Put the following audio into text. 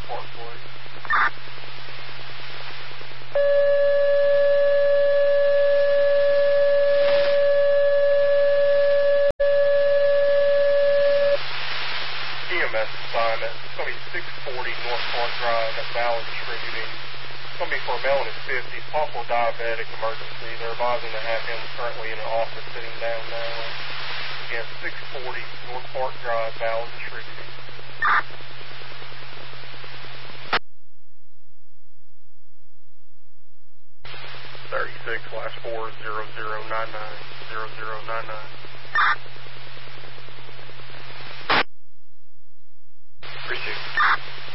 Park, please. EMS assignment. It's going to be 640 North Park Drive at Ballard Distributing. It's going to be for a male in his 50s, possible diabetic emergency. They're advising to have him currently in an office sitting down now. Again, 640 North Park Drive, Ballard Distributing. 36 last 4 0099 0099.